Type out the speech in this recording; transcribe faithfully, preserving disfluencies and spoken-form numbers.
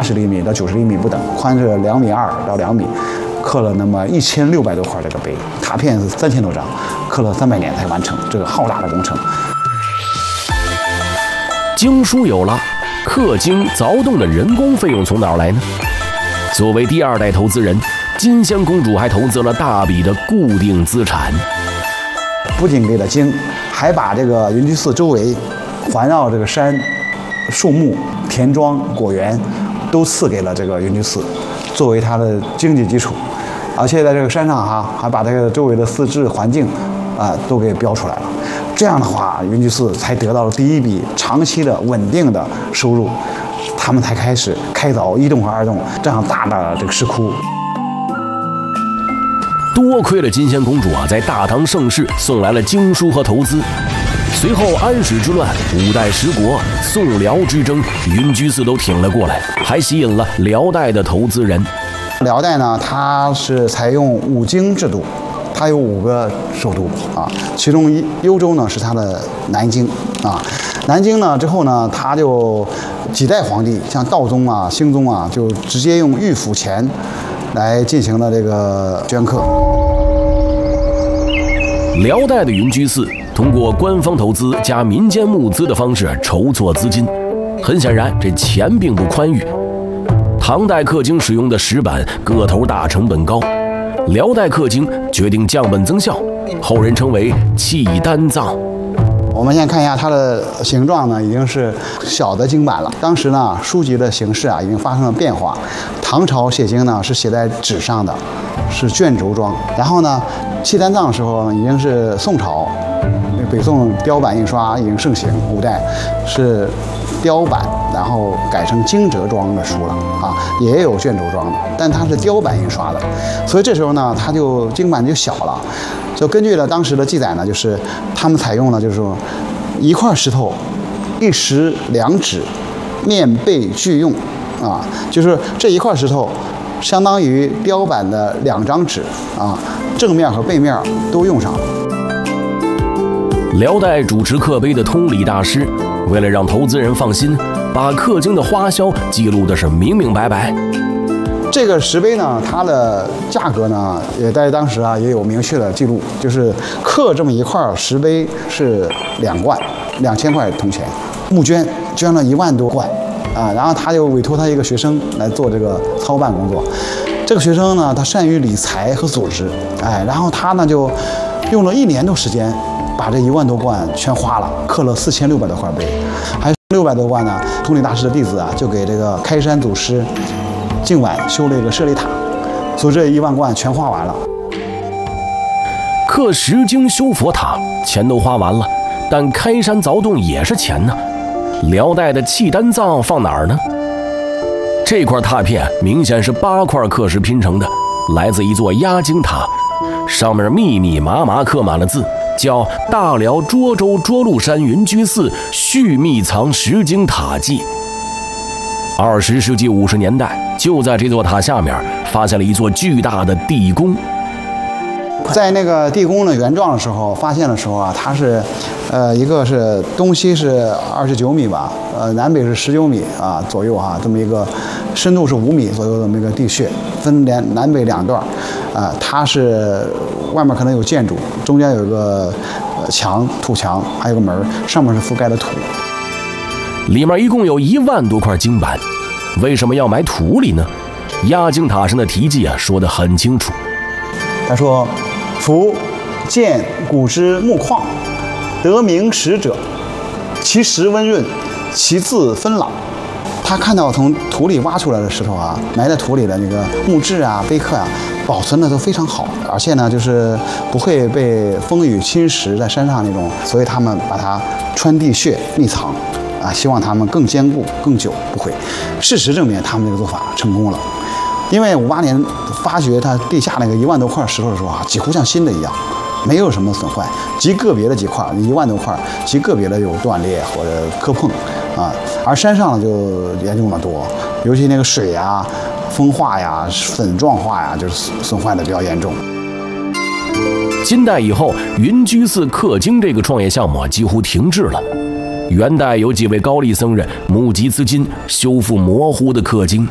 八十厘米到九十厘米不等，宽是两米二到两米，刻了那么一千六百多块这个碑，拓片是三千多张，刻了三百年才完成这个浩大的工程。 经书有了，刻经凿洞的人工费用从哪儿来呢？作为第二代投资人，金仙公主还投资了大笔的固定资产， 不仅给了经，还把这个云居寺周围环绕这个山、树木、田庄、果园都赐给了这个云居寺，作为它的经济基础。而且在这个山上哈，还把这个周围的四至环境啊都给标出来了。这样的话，云居寺才得到了第一笔长期的稳定的收入，他们才开始开凿一洞和二洞这样大的这个石窟。 多亏了金仙公主啊，在大唐盛世送来了经书和投资。随后安史之乱、五代十国、宋辽之争，云居寺都挺了过来，还吸引了辽代的投资人。 辽代呢，它是采用五经制度。它有五个首都啊，其中幽州呢是它的南京啊。南京呢之后呢，它就几代皇帝，像道宗啊、兴宗啊，就直接用御府钱来进行了这个镌刻。 辽代的云居寺通过官方投资加民间募资的方式筹措资金，很显然这钱并不宽裕。唐代刻经使用的石板个头大，成本高。辽代刻经决定降本增效，后人称为契丹藏。 我们先看一下它的形状呢，已经是小的经版了。当时呢，书籍的形式啊已经发生了变化。唐朝写经呢是写在纸上的，是卷轴装。然后呢，契丹藏的时候呢，已经是宋朝，北宋雕版印刷已经盛行。五代是雕版，然后改成经折装的书了啊，也有卷轴装的，但它是雕版印刷的，所以这时候呢，它就经版就小了。就根据了当时的记载呢，就是他们采用了就是说一块石头，一石两指，面背俱用啊，就是这一块石头相当于雕版的两张纸啊，正面和背面都用上了。 辽代主持刻碑的通礼大师，为了让投资人放心，把刻经的花销记录的是明明白白。 这个石碑呢，它的价格呢，也在当时啊也有明确的记录，就是刻这么一块石碑是两贯，两千块铜钱，募捐捐了一万多贯啊，然后他就委托他一个学生来做这个操办工作。这个学生呢，他善于理财和组织，哎，然后他呢就用了一年多时间，把这一万多贯全花了，刻了四千六百多块碑，还有六百多贯呢。通礼大师的弟子啊，就给这个开山祖师敬晚修了一个舍利塔，所以这一万贯全花完了。 刻石经修佛塔钱都花完了，但开山凿洞也是钱呢。辽代的契丹藏放哪儿呢？这块拓片明显是八块刻石拼成的，来自一座压经塔，上面密密麻麻刻满了字，叫大辽涿州涿鹿山云居寺续密藏石经塔记。二十世纪五十年代，就在这座塔下面发现了一座巨大的地宫。 在那个地宫的原状的时候，发现的时候啊，它是，呃，一个是东西是二十九米吧，呃，南北是十九米啊左右哈、啊，这么一个深度是五米左右的这么一个地穴，分连南北两段，啊、呃，它是外面可能有建筑，中间有一个墙土墙，还有个门，上面是覆盖的土。 里面一共有一万多块经版，为什么要埋土里呢？压经塔上的题记啊说得很清楚。 他说：“夫见古之木矿，得名实者，其实温润，其字分朗。”他看到从土里挖出来的石头啊，埋在土里的那个木质啊、碑刻啊，保存的都非常好，而且呢，就是不会被风雨侵蚀在山上那种，所以他们把它穿地穴密藏。啊，希望他们更坚固、更久不毁。事实证明，他们这个做法成功了。因为五八年发掘它地下那个一万多块石头的时候啊，几乎像新的一样，没有什么损坏，极个别的几块，一万多块，极个别的有断裂或者磕碰啊。而山上呢就严重的多，尤其那个水呀、风化呀、粉状化呀，就是损坏的比较严重。 金代以后，云居寺刻经这个创业项目几乎停滞了。元代有几位高丽僧人募集资金，修复模糊的刻经。